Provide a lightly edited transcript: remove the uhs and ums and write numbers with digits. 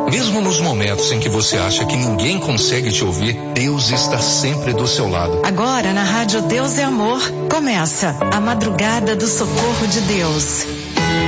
Mesmo nos momentos em que você acha que ninguém consegue te ouvir, Deus está sempre do seu lado. Agora na Rádio Deus é Amor, começa a Madrugada do Socorro de Deus.